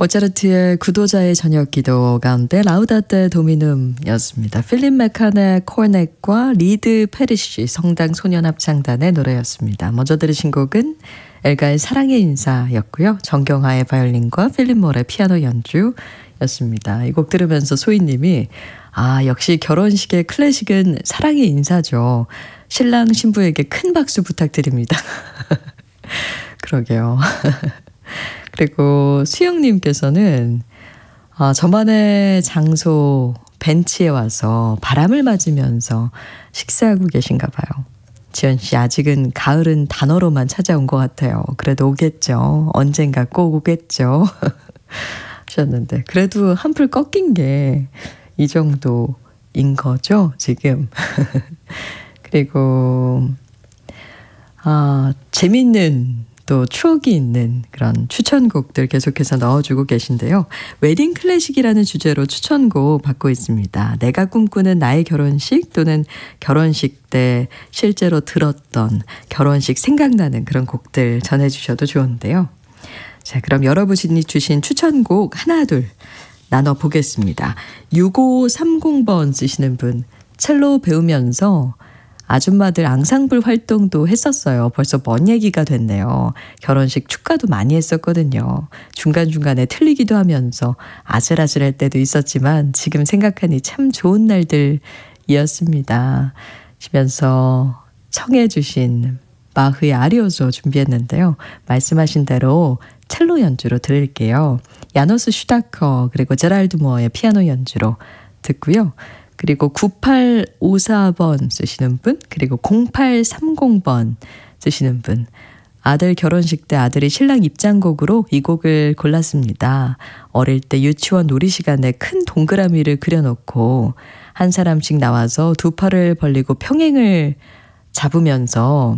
모차르트의 구도자의 저녁 기도 가운데 라우다테 도미눔이었습니다. 필립 메카네 코넷과 리드 페리쉬 성당 소년 합창단의 노래였습니다. 먼저 들으신 곡은 엘가의 사랑의 인사였고요. 정경하의 바이올린과 필립 몰의 피아노 연주였습니다. 이 곡 들으면서 소희님이 역시 결혼식의 클래식은 사랑의 인사죠. 신랑 신부에게 큰 박수 부탁드립니다. 그러게요. 그리고 수영님께서는 저만의 장소 벤치에 와서 바람을 맞으면서 식사하고 계신가 봐요. 지연 씨, 아직은 가을은 단어로만 찾아온 것 같아요. 그래도 오겠죠. 언젠가 꼭 오겠죠. 하셨는데 그래도 한풀 꺾인 게 이 정도인 거죠, 지금. 그리고 재밌는 또 추억이 있는 그런 추천곡들 계속해서 넣어주고 계신데요. 웨딩 클래식이라는 주제로 추천곡 받고 있습니다. 내가 꿈꾸는 나의 결혼식 또는 결혼식 때 실제로 들었던 결혼식 생각나는 그런 곡들 전해주셔도 좋은데요. 자, 그럼 여러분이 주신 추천곡 하나 둘 나눠보겠습니다. 6530번 쓰시는 분, 첼로 배우면서 아줌마들 앙상블 활동도 했었어요. 벌써 먼 얘기가 됐네요. 결혼식 축가도 많이 했었거든요. 중간중간에 틀리기도 하면서 아슬아슬할 때도 있었지만 지금 생각하니 참 좋은 날들이었습니다. 시면서 청해 주신 마흐의 아리오조 준비했는데요. 말씀하신 대로 첼로 연주로 들을게요. 야노스 슈다커 그리고 제랄드 무어의 피아노 연주로 듣고요. 그리고 9854번 쓰시는 분, 그리고 0830번 쓰시는 분. 아들 결혼식 때 아들이 신랑 입장곡으로 이 곡을 골랐습니다. 어릴 때 유치원 놀이 시간에 큰 동그라미를 그려놓고 한 사람씩 나와서 두 팔을 벌리고 평행을 잡으면서